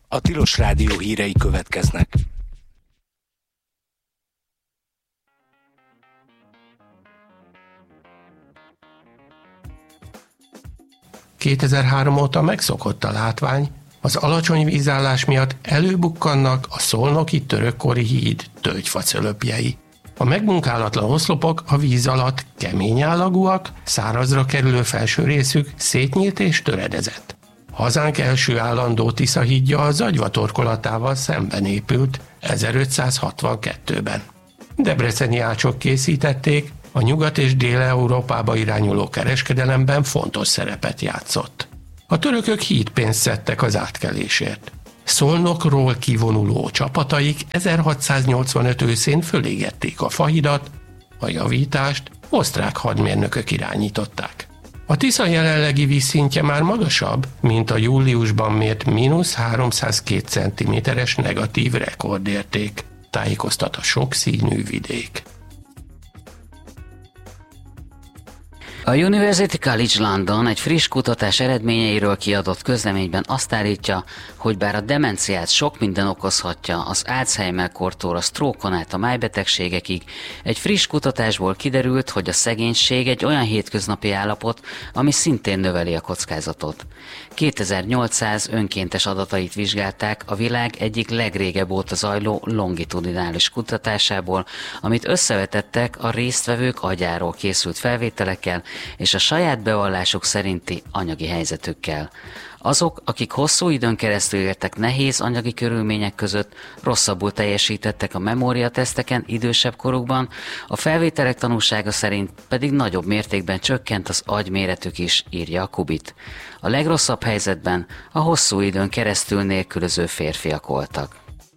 A Tilos Rádió hírei következnek. ...2003 óta megszokott a látvány, az alacsony vízállás miatt előbukkannak a szolnoki törökkori híd tölgyfacölöpjei. A megmunkálatlan oszlopok a víz alatt kemény állagúak, szárazra kerülő felső részük szétnyílt és töredezett. Hazánk első állandó Tisza hídja a Zagyva torkolatával szemben épült 1562-ben. Debreceni ácsok készítették, a Nyugat- és Dél-Európába irányuló kereskedelemben fontos szerepet játszott. A törökök hídpénzt szedtek az átkelésért. Szolnokról kivonuló csapataik 1685 őszén fölégették a fahidat, a javítást osztrák hadmérnökök irányították. A Tisza jelenlegi vízszintje már magasabb, mint a júliusban mért -302 cm-es negatív rekordérték, tájékoztat a sokszínű vidék. A University College London egy friss kutatás eredményeiről kiadott közleményben azt állítja, hogy bár a demenciát sok minden okozhatja, az Alzheimer-kortól a sztrókon át a májbetegségekig, egy friss kutatásból kiderült, hogy a szegénység egy olyan hétköznapi állapot, ami szintén növeli a kockázatot. 2800 önkéntes adatait vizsgálták a világ egyik legrégebb óta zajló longitudinális kutatásából, amit összevetettek a résztvevők agyáról készült felvételekkel és a saját bevallásuk szerinti anyagi helyzetükkel. Azok, akik hosszú időn keresztül éltek nehéz anyagi körülmények között, rosszabbul teljesítettek a memóriateszteken idősebb korukban, a felvételek tanúsága szerint pedig nagyobb mértékben csökkent az agyméretük is, írja a Kubit. A legrosszabb helyzetben a hosszú időn keresztül nélkülöző férfiak voltak.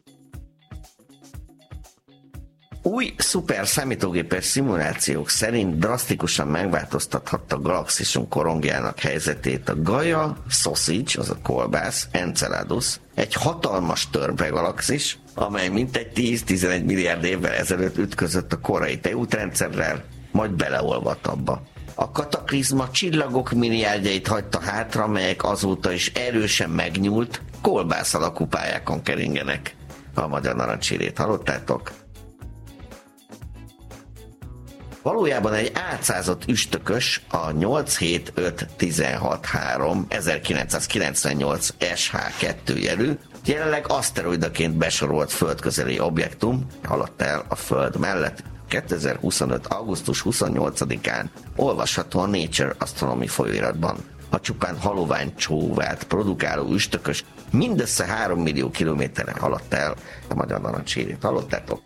Új szuper számítógépes szimulációk szerint drasztikusan megváltoztathatta galaxisunk korongjának helyzetét a Gaia Sausage, az a kolbász, Enceladus, egy hatalmas törbegalaxis, amely mintegy 10-11 milliárd évvel ezelőtt ütközött a korai tejútrendszerrel, majd beleolvadt abba. A kataklizma csillagok milliárdjait hagyta hátra, melyek azóta is erősen megnyúlt, kolbász alakú pályákon keringenek. A magyar narancsírét hallottátok? Valójában egy átszázott üstökös, a 875163 1998 SH2 jelű, jelenleg aszteroidaként besorolt földközeli objektum haladt el a Föld mellett 2025. augusztus 28-án, olvasható a Nature Astronomy folyóiratban. A csupán halovány csóvát produkáló üstökös mindössze 3 millió kilométerre haladt el. A magyar narancsírét hallottátok?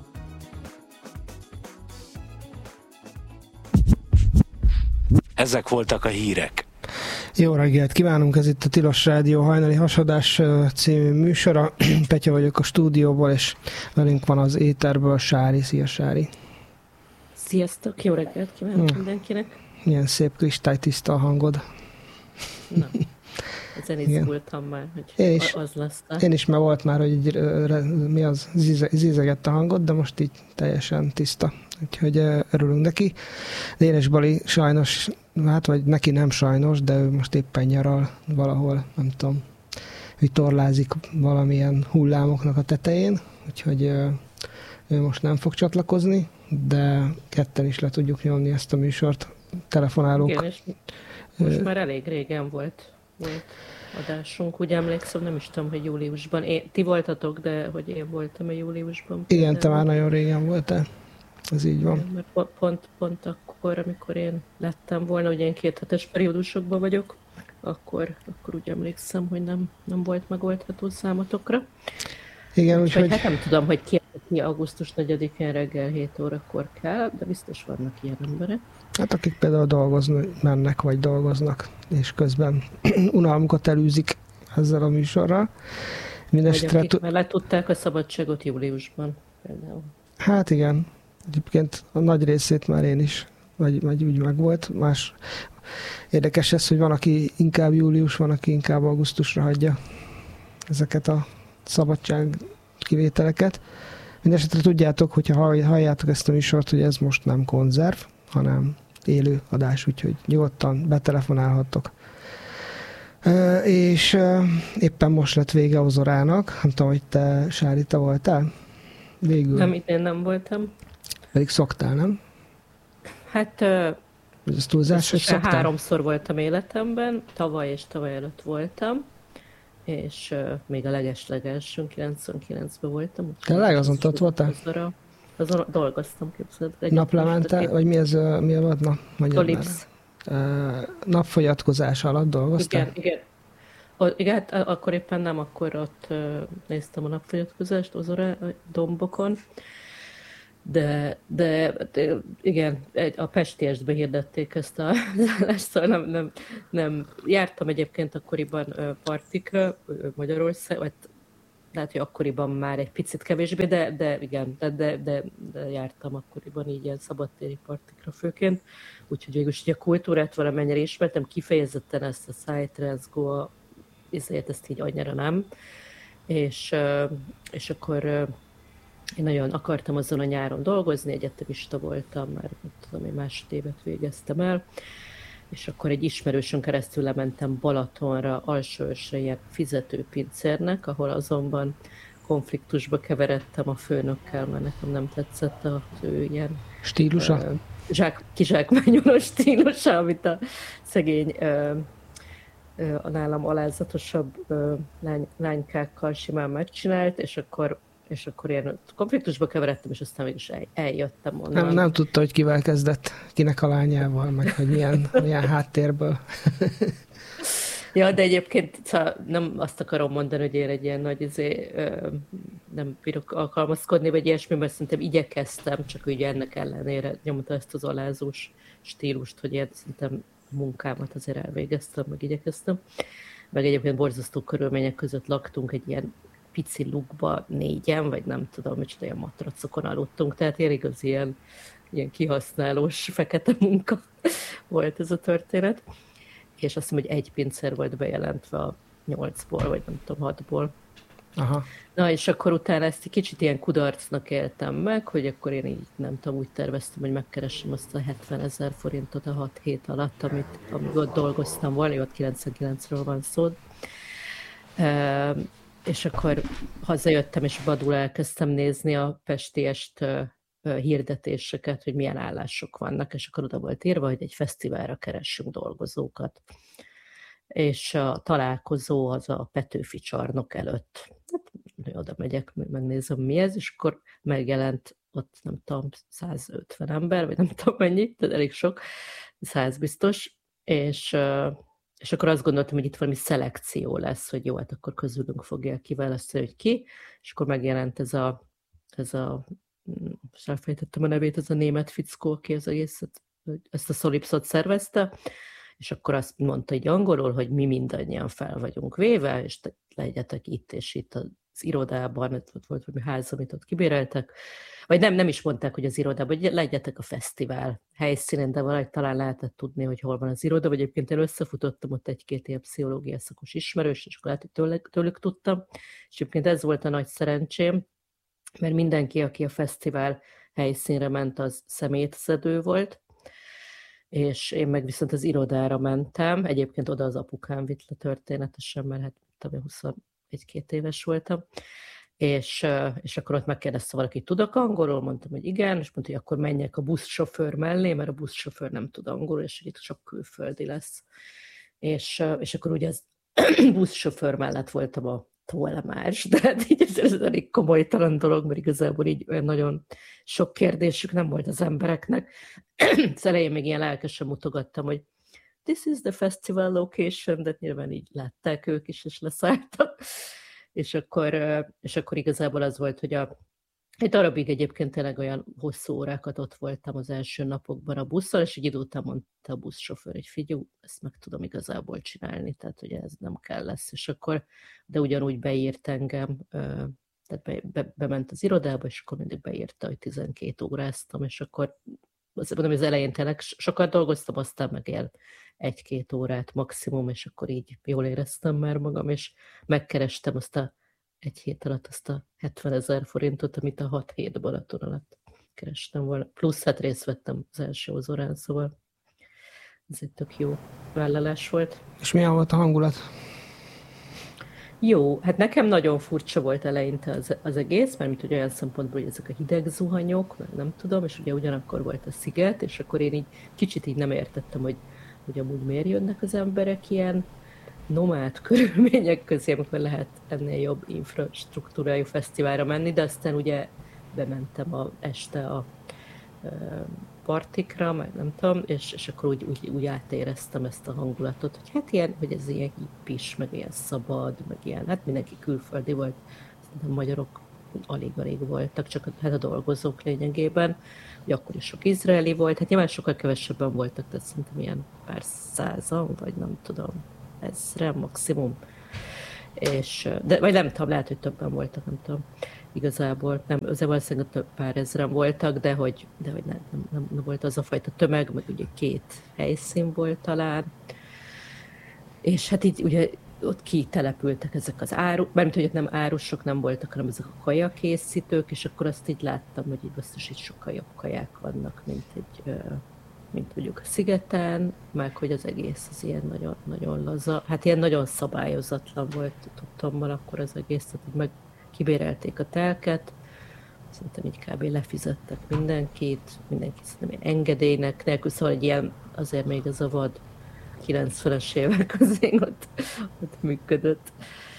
Ezek voltak a hírek. Jó reggelt kívánunk, ez itt a Tilos Rádió hajnali hasadás című műsora. Petya vagyok a stúdióból, és velünk van az éterből Sári. Szia, Sári! Sziasztok, jó reggelt kívánok mindenkinek! Milyen szép kristálytiszta a hangod. Na, ezen izgultam már, hogy az lesz. Én is, mert volt már, hogy zizegett a hangod, de most így teljesen tiszta. Úgyhogy örülünk neki. Dénes Bali sajnos, hát vagy neki nem sajnos, de ő most éppen nyaral valahol, nem tudom, vitorlázik valamilyen hullámoknak a tetején, úgyhogy ő most nem fog csatlakozni, de ketten is le tudjuk nyomni ezt a műsort. Telefonálunk. Igen, és most már elég régen volt adásunk, úgy emlékszem, nem is tudom, hogy júliusban. Ti voltatok, de hogy én voltam a júliusban. Igen, te már nagyon régen voltál. Ez így van. Igen, mert pont akkor, amikor én lettem volna, ugye én 2 hetes periódusokban vagyok, akkor úgy emlékszem, hogy nem volt megoldható számotokra. Igen, úgyhogy... Hát nem tudom, hogy ki augusztus 4-én reggel 7 órakor kell, de biztos vannak ilyen emberek. Hát akik például mennek vagy dolgoznak, és közben unalmukat elűzik ezzel a műsorral. Mindenesetre... Akik már letudták a szabadságot júliusban például. Hát igen. Egyébként a nagy részét már én is, vagy úgy megvolt. Más érdekes ez, hogy van, aki inkább július, van, aki inkább augusztusra hagyja ezeket a szabadság kivételeket. Mindenesetre tudjátok, hogyha halljátok ezt a műsort, hogy ez most nem konzerv, hanem élő adás, úgyhogy nyugodtan betelefonálhattok. És éppen most lett vége Ozorának. Nem tudom, hogy te, Sári, te voltál? Végül. Nem, idén nem voltam. Pedig szoktál, nem? Hát Ez túlzás, hogy szoktál? 3-szor voltam életemben, tavaly és tavaly előtt voltam, és még a leges-legelsőn 99-ben voltam. Tényleg azon ott voltál? Azon dolgoztam, képzeld. Naplemente, vagy mi a vad? Tolipsz. Napfogyatkozás alatt dolgoztál? Igen. Igen, hát akkor éppen nem, akkor ott néztem a napfogyatkozást Ozora dombokon, de igen, a Pestiestbe hirdették ezt a állást, szóval nem. Jártam egyébként akkoriban partikra Magyarország, vagy lehet, hogy akkoriban már egy picit kevésbé, de igen, de jártam akkoriban így ilyen szabadtéri partikra főként, úgyhogy végülis így a kultúrát valamennyire ismertem, kifejezetten ezt a Psytrance, Goa, ezért ezt így annyira nem, és akkor én nagyon akartam azon a nyáron dolgozni, egyetemista voltam, már nem tudom, én másodévet végeztem el, és akkor egy ismerősön keresztül lementem Balatonra, Alsóösre ilyen fizetőpincérnek, ahol azonban konfliktusba keveredtem a főnökkel, mert nekem nem tetszett az ő ilyen stílusa? Kizsákmányoló stílusa, amit a szegény a nálam alázatosabb lánykákkal simán megcsinált, és akkor ilyen konfliktusba keveredtem, és aztán mégis eljöttem onnan. Nem tudta, hogy kivel kezdett, kinek a lányával, meg hogy milyen háttérből. Ja, de egyébként nem azt akarom mondani, hogy én egy ilyen nagy nem bírok alkalmazkodni, vagy ilyesmi, mert szerintem igyekeztem, csak ugye ennek ellenére nyomta ezt az alázós stílust, hogy én szerintem munkámat azért elvégeztem, meg igyekeztem. Meg egyébként borzasztó körülmények között laktunk egy ilyen pici lukba 4-en, vagy nem tudom, micsoda ilyen matracokon aludtunk, tehát ilyen igaz ilyen kihasználós fekete munka volt ez a történet. És azt hiszem, hogy egy pincér volt bejelentve a 8-ból, vagy nem tudom, 6-ból. Aha. Na, és akkor utána ezt egy kicsit ilyen kudarcnak éltem meg, hogy akkor én így nem tudom, úgy terveztem, hogy megkeressem azt a 70 000 forintot a 6 hét alatt, amíg ott dolgoztam volna, ott 99-ről van szó. És akkor hazajöttem, és vadul elkezdtem nézni a Pestiest hirdetéseket, hogy milyen állások vannak, és akkor oda volt írva, hogy egy fesztiválra keressünk dolgozókat. És a találkozó az a Petőfi csarnok előtt. Hát, oda megyek, megnézem mi ez, és akkor megjelent ott, nem tudom, 150 ember, vagy nem tudom mennyi, de elég sok, 100 biztos, és akkor azt gondoltam, hogy itt valami szelekció lesz, hogy jó, hát akkor közülünk fogják kiválasztani, hogy ki, és akkor megjelent ez a most elfejtettem a nevét, ez a német fickó, aki az egészet, ezt a Szolipszot szervezte, és akkor azt mondta így angolul, hogy mi mindannyian fel vagyunk véve, és legyetek itt és itt az irodában, ott volt valami ház, amit ott kibéreltek, vagy nem is mondták, hogy az irodában, hogy legyetek a fesztivál helyszínen, de valahogy talán lehetett tudni, hogy hol van az iroda, vagy egyébként én összefutottam ott egy-két ilyen pszichológia szakos ismerős, és akkor lehet, hogy tőlük tudtam, és egyébként ez volt a nagy szerencsém, mert mindenki, aki a fesztivál helyszínre ment, az szemétszedő volt, és én meg viszont az irodára mentem, egyébként oda az apukám vitt le történetesen, mert hát 21-2 éves voltam, és akkor ott megkérdezte valaki, tudok angolul? Mondtam, hogy igen, és mondta, hogy akkor menjek a buszsofőr mellé, mert a buszsofőr nem tud angolul, és hogy itt csak külföldi lesz. És akkor ugye az buszsofőr mellett voltam a tolmács, de hát így ez elég komolytalan dolog, mert igazából így olyan nagyon sok kérdésük nem volt az embereknek. Az elején még ilyen lelkesen mutogattam, hogy this is the festival location, de nyilván így látták ők is, és leszálltak. És akkor igazából az volt, hogy egy darabig egyébként tényleg olyan hosszú órákat ott voltam az első napokban a busszal, és egy idő után mondta a buszsofőr, hogy figyelj, ezt meg tudom igazából csinálni, tehát hogy ez nem kell lesz. És akkor, de ugyanúgy beírt engem, tehát bement az irodába, és akkor mindig beírta, hogy 12 óráztam, és akkor azt mondom, hogy az elején tényleg sokat dolgoztam, aztán meg ilyen 1-2 órát maximum, és akkor így jól éreztem már magam, és megkerestem azt a 1 hét alatt azt a 70 000 forintot, amit a 6 hét Balaton alatt kerestem volna. Plusz hát részt vettem az első Ozorán, szóval Ez egy tök jó vállalás volt. És milyen volt a hangulat? Jó, hát nekem nagyon furcsa volt eleinte az egész, mert hogy olyan szempontból, hogy ezek a hideg zuhanyok, meg nem tudom, és ugye ugyanakkor volt a sziget, és akkor én így kicsit így nem értettem, hogy amúgy miért jönnek az emberek ilyen nomád körülmények közé, amikor lehet ennél jobb infrastruktúrájú fesztiválra menni, de aztán ugye bementem este a partikra, meg nem tudom, és akkor úgy átéreztem ezt a hangulatot, hogy hát ilyen, hogy ez ilyen hippis, meg ilyen szabad, meg ilyen, hát mindenki külföldi volt, szerintem magyarok alig-alig voltak, csak hát a dolgozók lényegében, hogy akkor is sok izraeli volt, hát nyilván sokkal kevesebben voltak, tehát szerintem ilyen pár százan, vagy nem tudom, 1000 maximum. De vagy nem tudom, lehet, hogy többen voltak, nem tudom. Igazából nem, valószínűleg több pár ezren voltak, de hogy nem volt az a fajta tömeg, meg ugye 2 helyszín volt talán. És hát így ugye ott kitelepültek ezek az áruk, mármint hogy ott nem árusok nem voltak, hanem ezek a kajakészítők, és akkor azt így láttam, hogy így biztos így sokkal jobb kaják vannak, mint mondjuk a szigeten, meg hogy az egész az ilyen nagyon, nagyon laza, hát ilyen nagyon szabályozatlan volt, tudtommal akkor az egész, tehát így meg kibérelték a telket, szerintem így kb. Lefizettek mindenkit szerintem ilyen engedélynek nélkül, szóval egy ilyen azért még az a vad 90-es évek azért ott működött.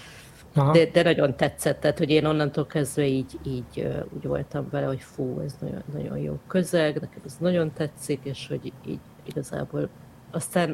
De nagyon tetszett, tehát hogy én onnantól kezdve így úgy voltam vele, hogy fú, ez nagyon, nagyon jó közeg, nekem ez nagyon tetszik, és hogy így igazából aztán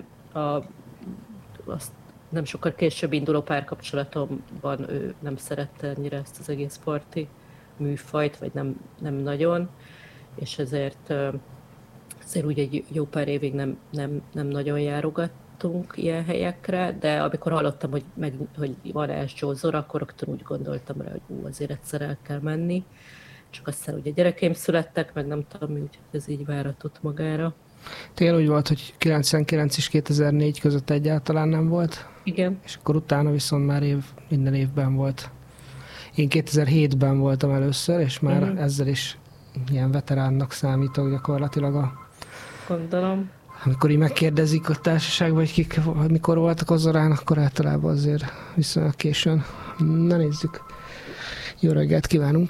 azt nem sokkal később induló párkapcsolatomban ő nem szerette ennyire ezt az egész parti műfajt, vagy nem nagyon, és ezért úgy egy jó pár évig nem nagyon járogattunk ilyen helyekre, de amikor hallottam, hogy van első Zora, akkor rögtön úgy gondoltam rá, hogy azért egyszer el kell menni. Csak aztán ugye gyerekeim születtek, meg nem tudom, úgyhogy ez így váratott magára. Tényleg úgy volt, hogy 99 és 2004 között egyáltalán nem volt? Igen. És akkor utána viszont már minden évben volt. Én 2007-ben voltam először, és már ezzel is ilyen veteránnak számítok gyakorlatilag Gondolom. Amikor így megkérdezik a társaságban, hogy kik mikor voltak az Zorán, akkor általában azért viszonylag későn. Na nézzük. Jó reggelt kívánunk!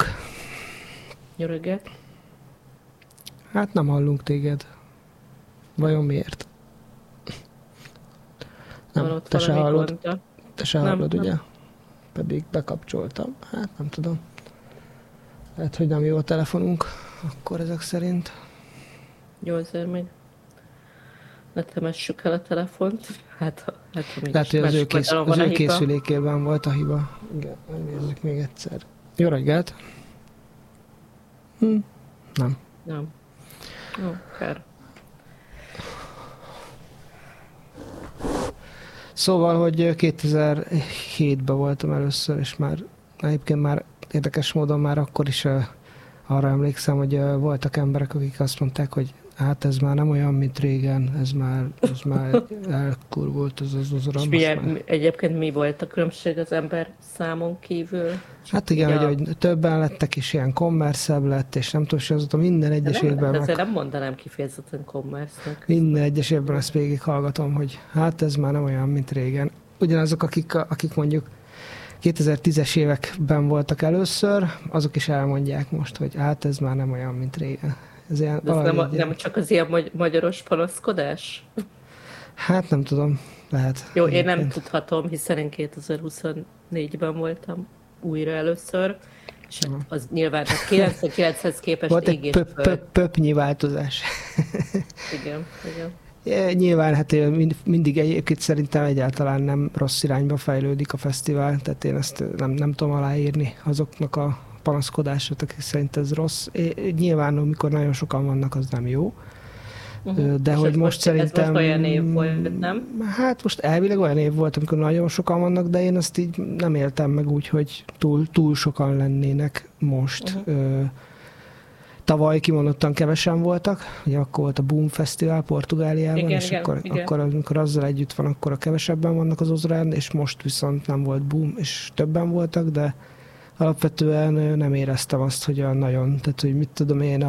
Jó reggelt! Hát nem hallunk téged. Vajon miért? Nem, te se hallod. Te se hallod, ugye? Pedig bekapcsoltam. Hát nem tudom. Lehet, hogy nem jó a telefonunk, akkor ezek szerint. Jó, azért még ne temessük el a telefont. Hát lehet, hogy az ő készülékében volt a hiba. Igen, megnézzük még egyszer. Jó reggelt! Nem. Jó, kár. Szóval, hogy 2007-ben voltam először, és egyébként már érdekes módon már akkor is arra emlékszem, hogy voltak emberek, akik azt mondták, hogy hát ez már nem olyan, mint régen, ez már elkurvult az Zora. Egyébként mi volt a különbség az ember számon kívül? Hát igen, hogy többen lettek, és ilyen kommerszebb lett, és nem tudom, hogy azóta minden egyes évben... Ezzel nem mondanám kifejezetten kommersznek. Minden egyes évben ezt végig hallgatom, hogy hát ez már nem olyan, mint régen. Ugyanazok, akik mondjuk 2010-es években voltak először, azok is elmondják most, hogy hát ez már nem olyan, mint régen. Ez nem csak az ilyen magyaros panaszkodás? Hát nem tudom, lehet. Jó, én nem tudhatom, hiszen én 2024-ben voltam újra először, és az nyilván 99-hez képest volt egy pöpnyi változás. Igen. Nyilván hát mindig egyébként szerintem egyáltalán nem rossz irányba fejlődik a fesztivál, tehát én ezt nem tudom aláírni azoknak a panaszkodását, akik szerint ez rossz. Nyilván, amikor nagyon sokan vannak, az nem jó. De és hogy most szerintem... Ez most olyan év volt, nem? Hát most elvileg olyan év volt, amikor nagyon sokan vannak, de én azt így nem éltem meg úgy, hogy túl sokan lennének most. Tavaly kimondottan kevesen voltak, ugye akkor volt a Boom Fesztivál Portugáliában, igen, és akkor amikor azzal együtt van, akkor a kevesebben vannak az Ozorán, és most viszont nem volt Boom, és többen voltak, de alapvetően nem éreztem azt, hogy olyan nagyon, tehát hogy mit tudom én,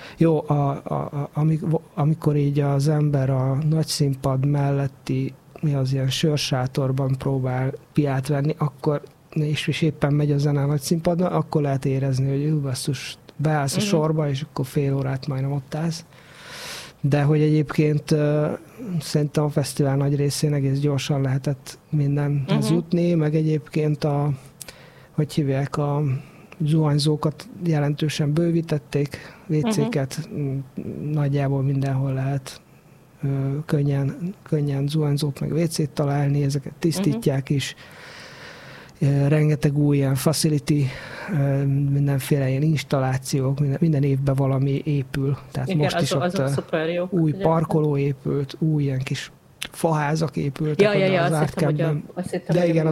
amikor így az ember a nagy színpad melletti, mi az ilyen sörsátorban próbál piát venni, akkor, és éppen megy a zene a nagy színpadon, akkor lehet érezni, hogy basszus, beállsz a sorba, és akkor fél órát majdnem ott állsz. De hogy egyébként szerintem a fesztivál nagy részén egész gyorsan lehetett mindenhez jutni, meg egyébként a zuhanyzókat jelentősen bővítették, WC-ket nagyjából mindenhol lehet könnyen zuhanyzót meg WC-t találni, ezeket tisztítják is. Rengeteg új ilyen facility, mindenféle ilyen installációk, minden évben valami épül. Tehát igen, most is ott új parkoló épült, új ilyen kis faházak épültek az ártkában. De igen,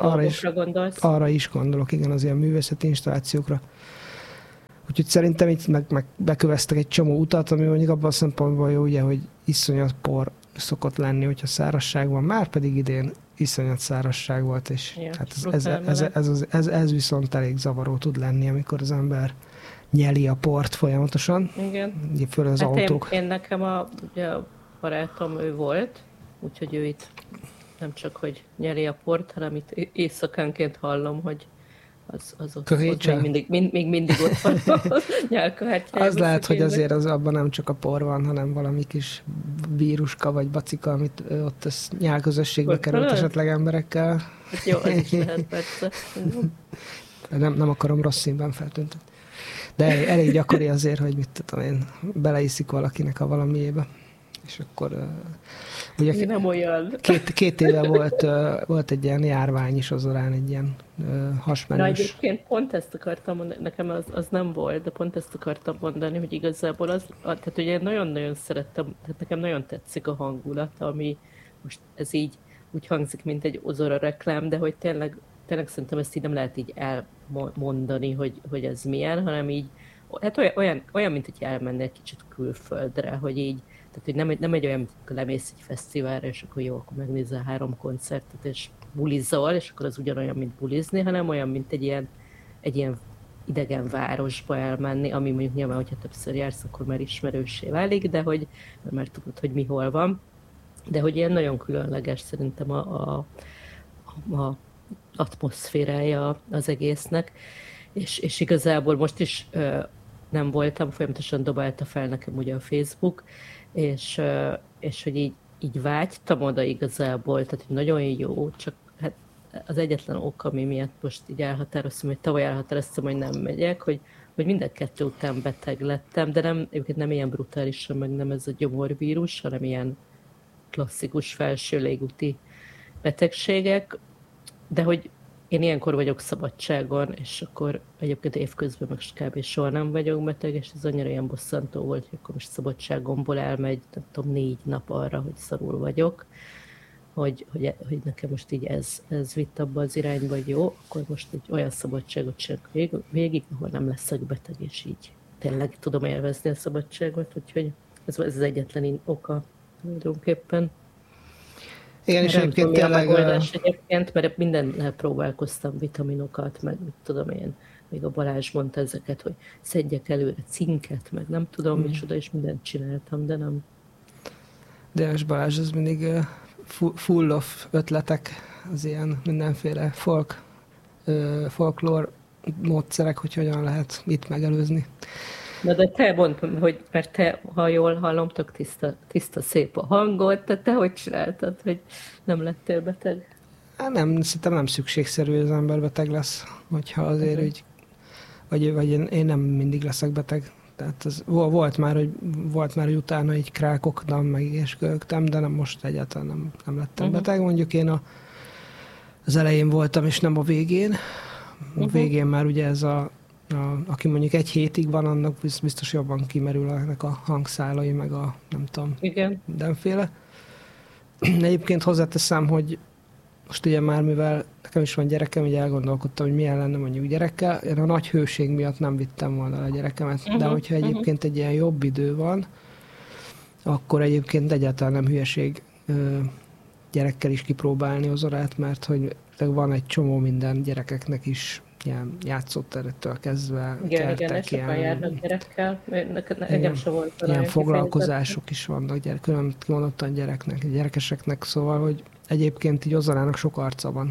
arra is gondolok, igen, az ilyen művészeti installációkra. Úgyhogy szerintem itt meg beköveztek egy csomó utat, ami mondjuk abban a szempontból jó, ugye, hogy iszonyat por szokott lenni, hogyha szárazság van, már pedig idén iszonyat szárazság volt, és ja, hát ez viszont elég zavaró tud lenni, amikor az ember nyeli a port folyamatosan. Igen. Föl az autók. Én nekem a barátom ő volt, úgyhogy ő itt nem csak, hogy nyeli a port, hanem itt éjszakánként hallom, hogy az ott még mindig ott van a nyálkahártyája. Az lehet, hogy azért abban nem csak a por van, hanem valami kis víruska vagy bacika, amit ott az nyálközösségbe került esetleg emberekkel. Hát jó, az is lehet persze. Nem akarom rossz színben feltüntetni. De elég gyakori azért, hogy mit tudom én, beleiszik valakinek a valamiébe. És akkor ugye nem olyan. Két éve volt egy ilyen járvány is az orán, egy ilyen hasmenős. Na egyébként pont ezt akartam mondani, nekem az nem volt, de pont ezt akartam mondani, hogy igazából tehát ugye nagyon-nagyon szerettem, tehát nekem nagyon tetszik a hangulat, ami most ez így úgy hangzik, mint egy Ozora reklám, de hogy tényleg szerintem ezt így nem lehet így elmondani, hogy ez milyen, hanem így, hát olyan mint hogy elmenni egy kicsit külföldre, hogy így, tehát hogy nem egy olyan, mint lemész egy fesztiválra, és akkor jó, akkor megnézel 3 koncertet, és bulizol, és akkor az ugyanolyan, mint bulizni, hanem olyan, mint egy ilyen idegen városba elmenni, ami mondjuk nyilván, hogyha többször jársz, akkor már ismerőssé válik, de hogy már tudod, hogy mi hol van. De hogy ilyen nagyon különleges szerintem a atmoszférája az egésznek, és igazából most is nem voltam, folyamatosan dobálta fel nekem ugye a Facebook, és hogy így vágytam oda igazából, tehát hogy nagyon jó, csak hát az egyetlen ok, ami miatt most így elhatároztam, hogy tavaly elhatároztam, hogy nem megyek, hogy minden 2 után beteg lettem, de egyébként nem ilyen brutálisan, meg nem ez a gyomorvírus, hanem ilyen klasszikus felső légúti betegségek, de hogy én ilyenkor vagyok szabadságon, és akkor egyébként évközben meg kb. Soha nem vagyok beteg, és ez annyira ilyen bosszantó volt, hogy akkor most szabadságomból elmegy, nem tudom, 4 nap arra, hogy szarul vagyok, hogy nekem most így ez vitt abba az irányba, hogy jó, akkor most egy olyan szabadságot csinálok végig, ahol nem leszek beteg, és így tényleg tudom élvezni a szabadságot, úgyhogy ez az egyetlen oka tulajdonképpen. Igen, és egyébként tényleg... Egyébként, mert mindennel próbálkoztam, vitaminokat, meg mit tudom én, még a Balázs mondta ezeket, hogy szedjek előre cinket, meg nem tudom micsoda, és mindent csináltam, de nem. Dénes Balázs, ez mindig full of ötletek, az ilyen mindenféle folklór módszerek, hogy hogyan lehet mit megelőzni. Na de te mondd, hogy mert te, ha jól hallom, tök tiszta szép a hangod, te hogy csináltad, hogy nem lettél beteg? Nem, szerintem nem szükségszerű, hogy az ember beteg lesz, hogyha azért így, vagy én nem mindig leszek beteg. Tehát az, volt már, hogy utána így krákoktam, meg égésgölögtem, de nem, most egyáltalán nem lettem beteg. Mondjuk én az elején voltam, és nem a végén. A végén már ugye ez aki mondjuk 1 hétig van, annak biztos jobban kimerülnek a hangszálai, meg a nem tudom, mindenféle. Egyébként hozzáteszem, hogy most ugye már, mivel nekem is van gyerekem, így elgondolkodtam, hogy milyen lenne mondjuk gyerekkel. Én a nagy hőség miatt nem vittem volna a gyerekemet, de hogyha egyébként egy ilyen jobb idő van, akkor egyébként egyáltalán nem hülyeség gyerekkel is kipróbálni Ozorát, mert hogy van egy csomó minden gyerekeknek is ilyen játszóterettől kezdve igen, kertek, sokan járnak gyerekkel, engem sem volt ilyen foglalkozások is vannak, külön kimondottan gyerekeseknek, szóval, hogy egyébként így Ozorának sok arca van.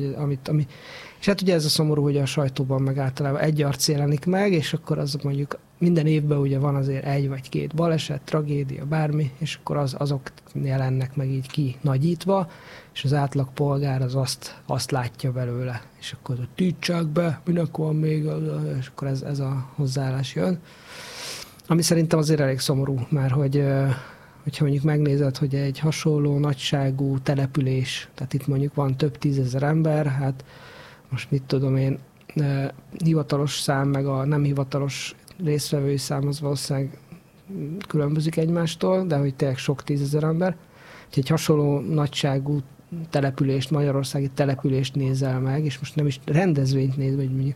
És hát ugye ez a szomorú, hogy a sajtóban meg általában egy arc jelenik meg, és akkor az mondjuk minden évben ugye van azért egy vagy két baleset, tragédia, bármi, és akkor azok jelennek meg így kinagyítva, és az átlag polgár az azt látja belőle. És akkor títsák be, minek van még, és akkor ez a hozzáállás jön. Ami szerintem azért elég szomorú, mert hogyha mondjuk megnézed, hogy egy hasonló nagyságú település, tehát itt mondjuk van több 10 000 ember, hát most mit tudom én, hivatalos szám, meg a nem hivatalos résztvevői szám az valószínűleg különbözik egymástól, de hogy tényleg sok 10 000 ember. Egy hasonló nagyságú települést, magyarországi települést nézel meg, és most nem is rendezvényt néz, vagy mondjuk,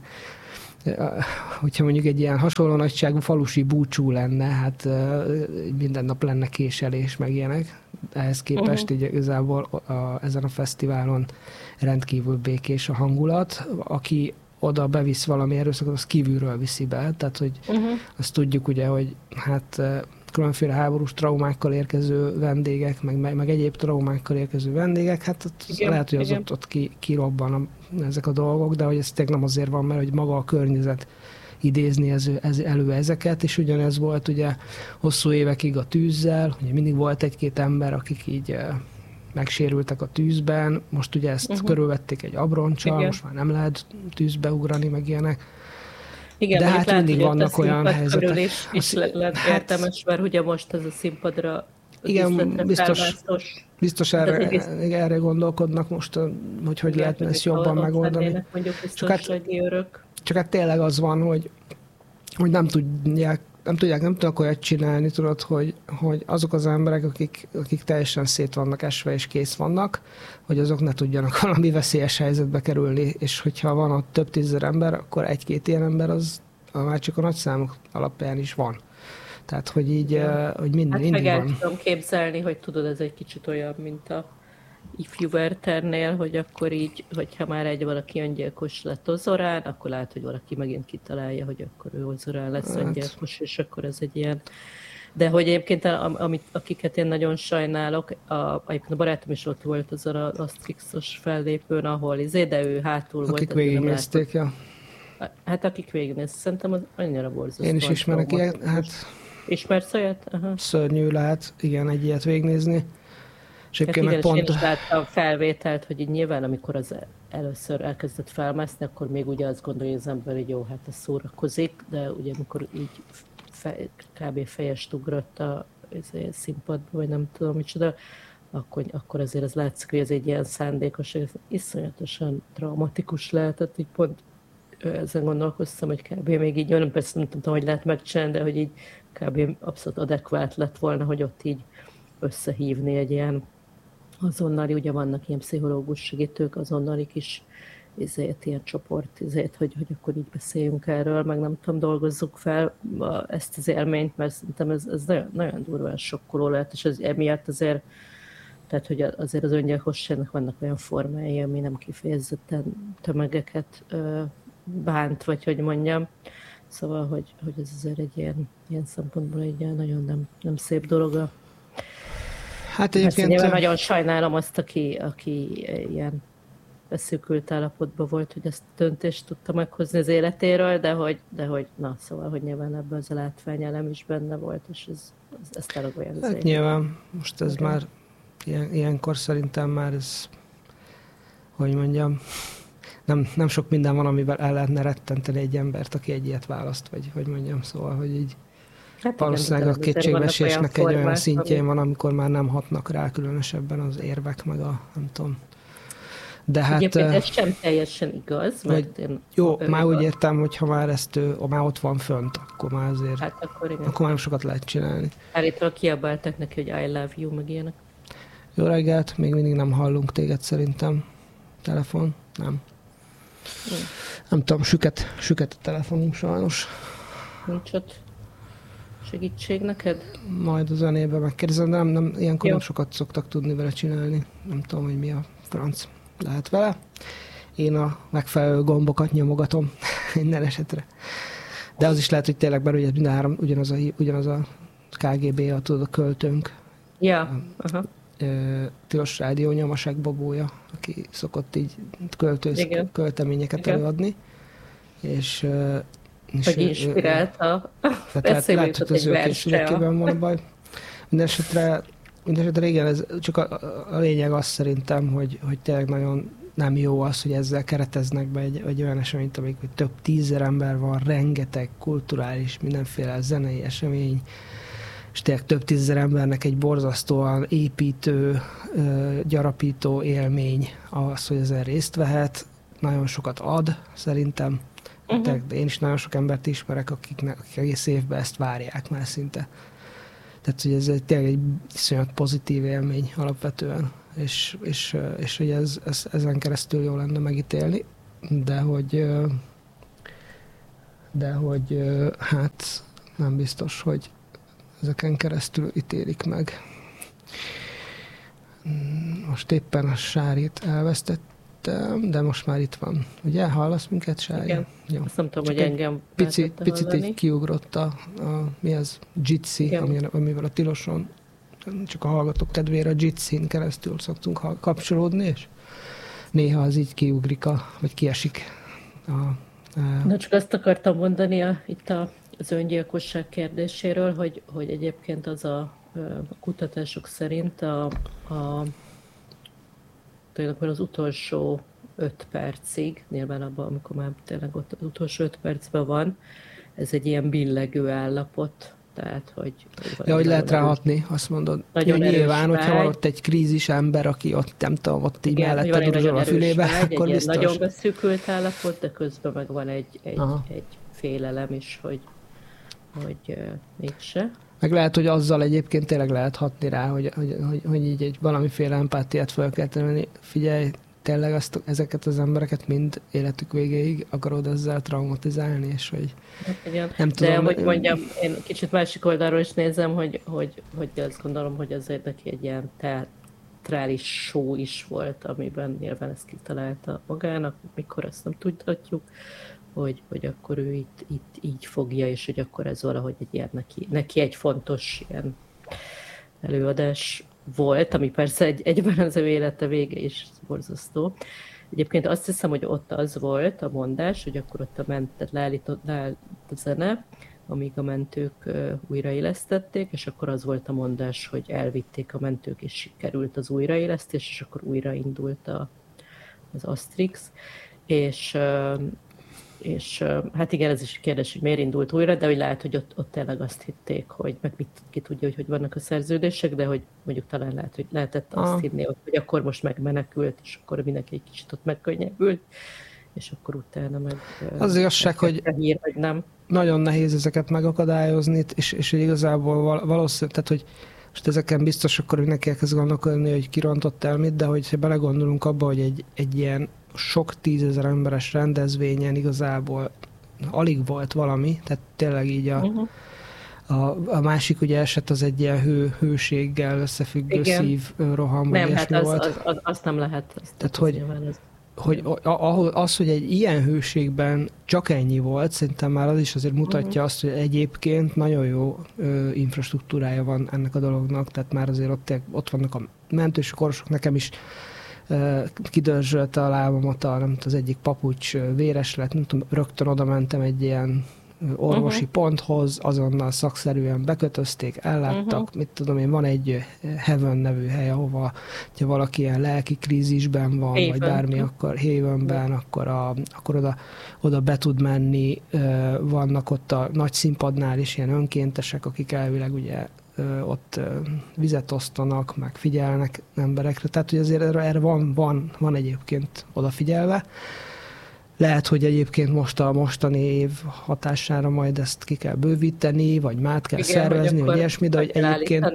hogyha mondjuk egy ilyen hasonló nagyságú falusi búcsú lenne, hát minden nap lenne késelés, meg ilyenek. Ehhez képest így igazából ezen a fesztiválon rendkívül békés a hangulat. Aki oda bevisz valami erőszakot, az kívülről viszi be. Tehát, hogy azt tudjuk ugye, hogy hát különféle háborús traumákkal érkező vendégek, meg egyéb traumákkal érkező vendégek, hát igen, lehet, hogy az ott kirobban ezek a dolgok, de hogy ez tényleg nem azért van, mert hogy maga a környezet idézni elő ezeket, és ugyanez volt ugye hosszú évekig a tűzzel, ugye mindig volt egy-két ember, akik így megsérültek a tűzben, most ugye ezt körülvették egy abroncsal, most már nem lehet tűzbe ugrani, meg ilyenek. Igen, de hát mindig vannak olyan helyzetek. Is lehet értelmes, mert ugye most ez a színpadra igen, biztos erre gondolkodnak most, hogy lehetne ezt jobban megoldani. Csak hát tényleg az van, hogy nem tudnak olyat csinálni, tudod, hogy azok az emberek, akik teljesen szét vannak esve és kész vannak, hogy azok ne tudjanak valami veszélyes helyzetbe kerülni, és hogyha van ott több 10 000 ember, akkor egy-két ilyen ember az már csak a nagyszámok alapján is van. Tehát, hogy így, hogy mindig van. Meg el tudom képzelni, hogy tudod, ez egy kicsit olyan, mint a ifjú Werthernél, hogy akkor így, hogyha már valaki öngyilkos lett Ozorán, akkor lehet, hogy valaki megint kitalálja, hogy akkor ő Ozorán lesz öngyilkos, és akkor ez egy ilyen... De hogy egyébként, akiket én nagyon sajnálok, egyébként a barátom is ott volt azon a Asterixos fellépőn, ahol de ő hátul volt. Akik végignézték, ja. Hát akik végignézték, szerintem az annyira borzasztó. Én is ismerek ilyet, hát... Ismersz olyat? Aha. Szörnyű lehet, igen, egy ilyet végignézni. És hát igen, és én is láttam felvételt, hogy így nyilván, amikor az először elkezdett felmászni, akkor még ugye azt gondolja az ember, hogy jó, hát ez szórakozik, de ugye amikor így kb. Fejest ugrott a színpadba, vagy nem tudom micsoda, akkor azért az látszik, hogy ez egy ilyen szándékos, ez iszonyatosan traumatikus lehetett, így pont ezen gondolkoztam, hogy kb. Még így, nem persze nem tudom, hogy lehet megcsinálni, de hogy így kb. Abszolút adekvát lett volna, hogy ott így összehívni egy ilyen azonnali, ugye vannak ilyen pszichológus segítők, azonnali kis ilyen csoport, hogy akkor így beszéljünk erről, meg nem tudom, dolgozzuk fel ezt az élményt, mert szerintem ez nagyon, nagyon durván sokkoló lehet, és ez emiatt azért, tehát hogy azért az öngyilkosságnak vannak olyan formái, ami nem kifejezetten tömegeket bánt, vagy hogy mondjam. Szóval, hogy ez azért egy ilyen szempontból egy nagyon nem szép dolog. Hát egyébként... nagyon sajnálom azt, aki ilyen beszűkült állapotban volt, hogy ezt a döntést tudta meghozni az életéről, de hogy na, szóval, hogy nyilván ebben az a látványelem is benne volt, és ez tényleg olyan. Hát nyilván, most ez már ilyenkor szerintem már ez, hogy mondjam, nem sok minden van, amivel el lehetne rettenteni egy embert, aki egy ilyet választ, vagy hogy mondjam, szóval, hogy így hát valószínűleg a kétségbeesésnek egy olyan szintjén van, amikor már nem hatnak rá különösebben az érvek, meg a nem tudom. De hát... Egyébként ez sem teljesen igaz, mert már úgy értem, hogy ha már már ott van fönt, akkor már azért, hát akkor már nem sokat lehet csinálni. Állítólag kiabáltak neki, hogy I love you, meg ilyenek. Jó reggelt, még mindig nem hallunk téged szerintem. Telefon? Nem. Nem tudom, süket a telefonunk sajnos. Nincs ott segítség neked? Majd a zenében megkérdezem, de ilyenkor nem sokat szoktak tudni vele csinálni. Nem tudom, hogy mi a franc lehet vele. én a megfelelő gombokat nyomogatom minden esetre. De az is lehet, hogy tényleg belül mindhárom ugyanaz a KGB, a költőnk. Ja, aha. Tilos Rádió Nyomaság Bobója, aki szokott így költeményeket előadni. És hogy inspirálta. Eszébe jutott egy verse. Van a baj. Mindenesetre igen, ez csak a lényeg az szerintem, hogy tényleg nagyon nem jó az, hogy ezzel kereteznek be egy olyan eseményt, amikor több 10 000 ember van, rengeteg kulturális, mindenféle zenei esemény, és tényleg több 10 000 embernek egy borzasztóan építő, gyarapító élmény az, hogy ezen részt vehet. Nagyon sokat ad, szerintem. De én is nagyon sok embert ismerek, akik egész évben ezt várják már szinte. Tehát, hogy ez tényleg egy iszonyat pozitív élmény alapvetően, és hogy ezen keresztül jó lenne megítélni, de hogy hát nem biztos, hogy ezeken keresztül ítélik meg. Most éppen a Sárit elvesztettem, de most már itt van. Ugye, hallasz minket, Sári? Igen. Jó. Azt nem tudom, hogy engem picit így kiugrott mi az? Jitsi, amivel a Tiloson csak a hallgatók kedvére a Jitsin keresztül szoktunk kapcsolódni, és néha az így kiugrik, vagy kiesik. Na, csak azt akartam mondani itt az öngyilkosság kérdéséről, hogy egyébként az a kutatások szerint tényleg az utolsó 5 percig, nyilván abban, amikor már tényleg ott az utolsó 5 percben van, ez egy ilyen billegő állapot, tehát, hogy hogy lehet ráhatni, azt mondod. Nagyon nyilván, vágy, hogyha van ott egy krízis ember, aki ott, nem tudom, ott így mellette dugzsol a fülébe, akkor egy biztos. Nagyon beszűkült állapot, de közben meg van egy félelem is, hogy mégse. Meg lehet, hogy azzal egyébként tényleg lehet hatni rá, hogy így egy valamiféle empátiát fel kell tenni. Figyelj, tényleg ezeket az embereket mind életük végéig akarod ezzel traumatizálni, és hogy igen. Nem tudom. De hogy mondjam, én kicsit másik oldalról is nézem, hogy azt gondolom, hogy azért neki egy ilyen teátrális show is volt, amiben nyilván ezt kitalálta magának, mikor ezt nem tudhatjuk, hogy akkor ő itt így fogja, és hogy akkor ez valahogy egy ilyen neki egy fontos ilyen előadás volt, ami persze egyben az ő élete vége is borzasztó. Egyébként azt hiszem, hogy ott az volt a mondás, hogy akkor ott leállt a zene, amíg a mentők újraélesztették, és akkor az volt a mondás, hogy elvitték a mentők, és sikerült az újraélesztés, és akkor újraindult az Asterix, és hát igen, ez is kérdés, hogy miért indult újra, de hogy lehet, hogy ott tényleg azt hitték, hogy meg ki tudja, hogy vannak a szerződések, de hogy mondjuk talán lehetett azt hinni, hogy akkor most megmenekült, és akkor mindenki egy kicsit ott megkönnyebbült, és akkor utána meg... Az igazság, hogy nem. Nagyon nehéz ezeket megakadályozni, és igazából valószínűleg, tehát hogy most ezeken biztos akkor mindenki elkezd gondolkodni, hogy kirontott el mit, de hogyha belegondolunk abba, hogy egy ilyen sok 10 000 emberes rendezvényen igazából alig volt valami, tehát tényleg így a másik ugye eset az egy ilyen hőséggel összefüggő szívroham, vagy ilyesmi volt. Azt nem lehet. Tehát, hogy egy ilyen hőségben csak ennyi volt, szerintem már az is azért mutatja azt, hogy egyébként nagyon jó infrastruktúrája van ennek a dolognak, tehát már azért ott vannak a mentős orvosok, nekem is kidörzsölte a lábamat az egyik papucs véres lett, nem tudom, rögtön oda mentem egy ilyen orvosi ponthoz, azonnal szakszerűen bekötözték, elláttak, mit tudom én, van egy Heaven nevű hely, ahova, ha valaki ilyen lelki krízisben van, vagy bármi, akkor Havenben, akkor oda be tud menni, vannak ott a nagy színpadnál is ilyen önkéntesek, akik elvileg ugye ott vizet osztanak, meg figyelnek emberekre, tehát hogy azért erre van egyébként odafigyelve, Lehet, hogy egyébként most a mostani év hatására majd ezt ki kell bővíteni, vagy mát kell szervezni, vagy ilyesmi, de hogy egyébként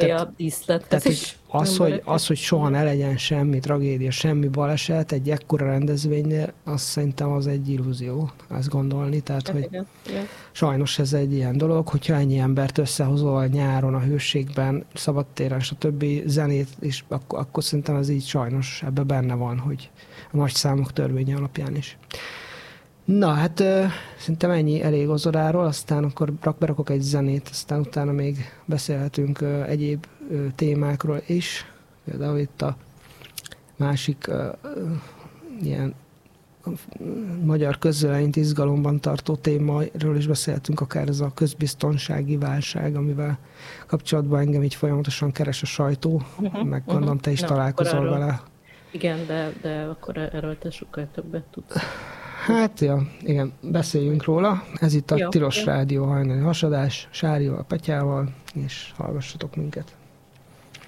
hogy soha ne legyen semmi tragédia, semmi baleset egy ekkora rendezvénynél, azt szerintem az egy illúzió, azt gondolni. Tehát, hogy sajnos ez egy ilyen dolog, hogyha ennyi embert összehozol nyáron a hőségben, szabadtéren, stb. Zenét, és akkor szerintem ez így sajnos ebben benne van, hogy a nagy számok törvénye alapján is. Na, hát szerintem ennyi elég Ozoráról, aztán akkor berakok egy zenét, aztán utána még beszélhetünk egyéb témákról is. Például itt a másik ilyen magyar közvéleményt izgalomban tartó témáról is beszélhetünk, akár ez a közbiztonsági válság, amivel kapcsolatban engem így folyamatosan keres a sajtó, meg gondolom te is találkozol vele. Igen, de akkor erről te sokkal többet tudsz. Hát, ja, igen, beszéljünk róla. Ez itt a Tilos Rádió hajnali hasadás, Sárival, Petyával, és hallgassatok minket.